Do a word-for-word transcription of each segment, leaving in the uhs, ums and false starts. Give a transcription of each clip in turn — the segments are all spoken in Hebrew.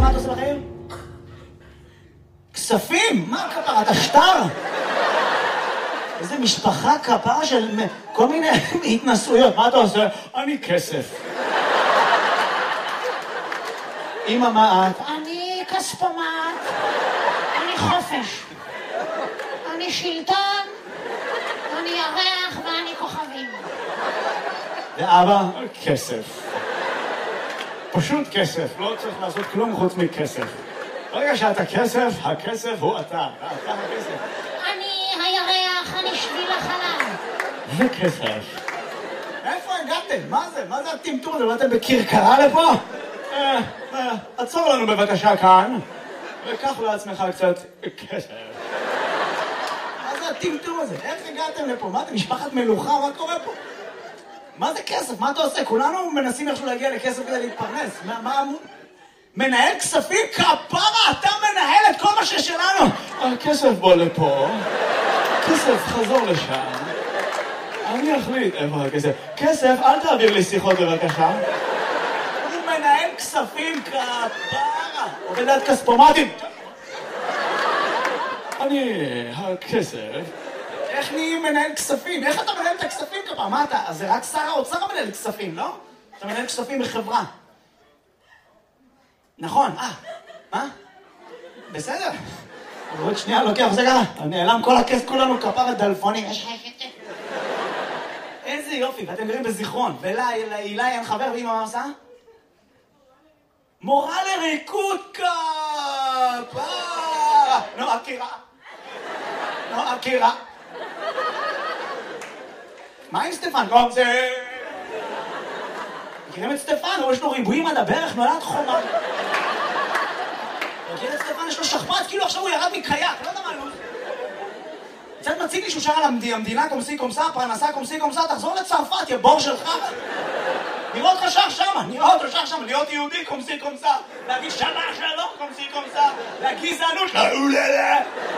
מה אתה עושה בחיים? כספים? מה כפרה? אתה שטר? איזה משפחה כפרה של כל מיני התנסויות. מה אתה עושה? אני כסף. אמא, מה את? אני כספומט, אני חופש, אני שלטון, אני ירח ואני כוכבים. ואבא? כסף. פשוט כסף, לא צריך לעשות כלום חוץ מכסף. ברגע שאתה כסף, הכסף הוא אתה. אתה הכסף. אני הירח, אני שביל החלל. וכסף. איפה הגעתם? מה זה? מה זה הטמטום הזה? באתם בכרכרה לפה? אה, אה, עצור לנו בבקשה כאן, וקח לעצמך קצת כסף. מה זה הטמטום הזה? איך הגעתם לפה? מה אתם משפחת מלוכה? מה קורה פה? מה זה כסף? מה אתה עושה? כולנו מנסים איכשהו להגיע לכסף כדי להתפרנס. מה, מה... מנהל כספים? כפרה, אתה מנהל את כל מה ששלנו. הכסף בוא לפה. כסף, חזור לשם. אני אחליט איפה הכסף. כסף, אל תעביר לי שיחות בבקשה. הוא מנהל כספים, כפרה. עובד עד כספומטים. אני... הכסף... איך נהיים מנהל כספים? איך אתה מנהל את הכספים כפרה? מה אתה? אז זה רק שר האוצר מנהל כספים, לא? אתה מנהל כספים בחברה. נכון, אה, מה? בסדר. עוד שנייה לוקח, זה ככה. נעלם כל הכסף, כולנו כפרה דלפונים. איזה יופי, ואתם גרים בזיכרון. ולהילה אין חבר, ואמא מה עושה? מורה לריקוד כפרה. נו, אקירה. נו, אקירה. מה עם סטפן? לא, זה... מכירים את סטפן? יש לו ריבועים עד הברך, נולד חומה. מכיר את סטפן? יש לו שכפ"ץ, כאילו עכשיו הוא ירד מקייק, לא יודע מה לא. קצת מציג לי שהוא שר על המדינה קומסי קומסה, פרנסה קומסי קומסה, תחזור לצרפת, יא בור שלך. נראה אותך שר שמה, נראה אותך שר שמה, להיות יהודי קומסי קומסה, להגיד שמה שלום קומסי קומסה, לגזענות, לאוללה.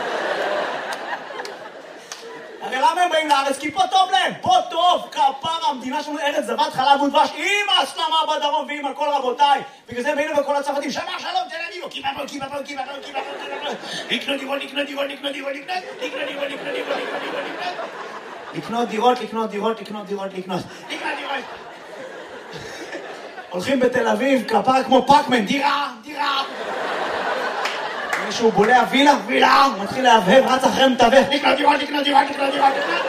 הרי למה הם באים לארץ? כי פה טוב להם, פה טוב, כפרה, המדינה שלנו ארץ זבת חלב ודבש, עם ההסלמה בדרום ועם הכל רבותיי. בגלל זה הם באים לכל הצרפתים, שמה שלום, תל אביב, קיבה פה, קיבה פה, קיבה פה, קיבה פה, קיבה פה, לקנות דירות, לקנות דירות, לקנות דירות, לקנות, לקנות דירות, לקנות דירות, לקנות דירות, לקנות דירות, לקנות דירות, לקנות, לקנות דירות. הולכים בתל אביב, כפרה כמו פאקמן, דירה, דירה. מישהו בולע וילה, וילה, מתחיל להבהב, רץ אחרי מתווך, לקנות דירות, לקנות דירות, לקנות דירות, לקנות.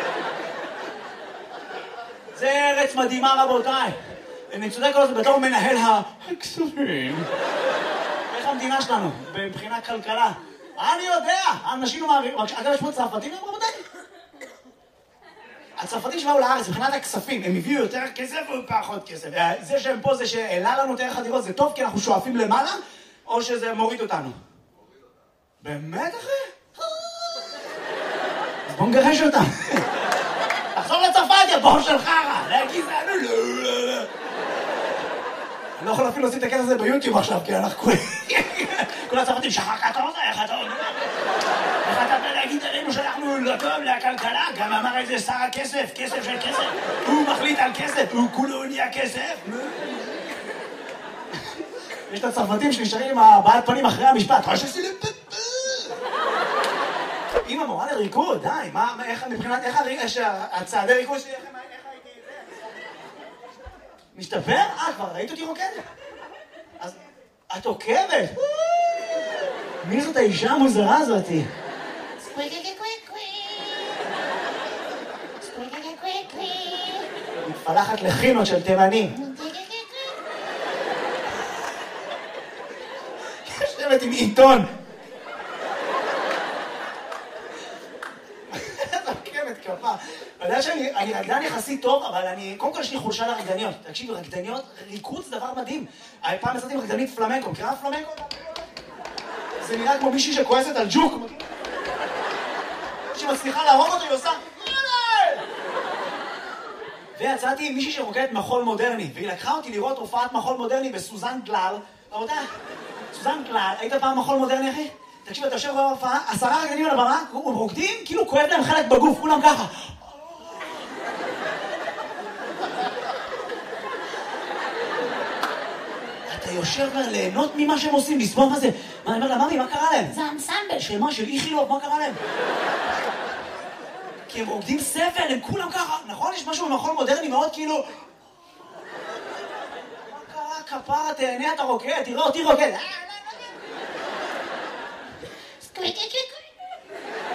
זה ארץ מדהימה רבותיי. אני צודק כל זה בתור מנהל הכספים. איך המדינה שלנו, מבחינת כלכלה? אני יודע, אנשים מעריכים, אגב יש פה צרפתים, הם רבותיי. הצרפתים שבאו לארץ, מבחינת הכספים, הם הביאו יותר כסף או פחות כסף? זה שהם פה, זה שהעלה לנו את ערך הדירות, זה טוב כי אנחנו שואפים למעלה, או שזה מוריד אותנו? באמת אחי? אז בוא נגרש אותם. תחזור לצרפת, יא בור של חרא. להגיד לנו, לא, לא, לא. אני לא יכול אפילו להוציא את הקטע הזה ביוטיוב עכשיו, כי אנחנו כל הצרפתים, שחק, אתה רוצה, איך אתה אומר? איך אתה בא להגיד עלינו שאנחנו לא טוב לכלכלה? גם אמר איזה שר הכסף, כסף של כסף. הוא מחליט על כסף, הוא כולו נהיה כסף. יש את הצרפתים שנשארים עם הבעלת פנים אחרי המשפט. חושב שלי פפפ. אמא מורה לריקוד, די, מה, איך, מבחינת, איך הצעדי ריקוד שלי, איך הייתי את זה? משתפר? אה, כבר ראית אותי רוקדת? אז את עוקבת? מי זאת האישה המוזרה הזאתי? סקוויקי קוויק סקוויקי קוויק מתפלחת לחינות של תימנים. יושבת עם עיתון. כפה. אתה יודע שאני רקדן יחסית טוב, אבל אני, קודם כל יש לי חולשה לרקדניות. תקשיבו, רקדניות, ריקוד זה דבר מדהים. פעם יצאתי עם רקדנית פלמנקו, מכירה פלמנקו? זה נראה כמו מישהי שכועסת על ג'וק. שמצליחה להרוג אותו, היא עושה... ויצאתי עם מישהי שרוקדת מחול מודרני, והיא לקחה אותי לראות הופעת מחול מודרני בסוזן גלל. רבותיי, סוזן גלל, היית פעם מחול מודרני, אחי? תקשיב, אתה יושב בהופעה, עשרה רקדנים על הבמה, הם רוקדים, כאילו כואב להם חלק בגוף, כולם ככה. אתה יושב ליהנות ממה שהם עושים, לסבול מה זה. מה, אני אומר לה, ממי, מה קרה להם? זה אנסמבל. שמה, של איכילוב, מה קרה להם? כי הם עומדים סבל, הם כולם ככה, נכון? יש משהו במחול מודרני מאוד כאילו... מה קרה, כפרה, תהנה, אתה רוקד, תראה אותי רוקד. סקוויקי קוויקו.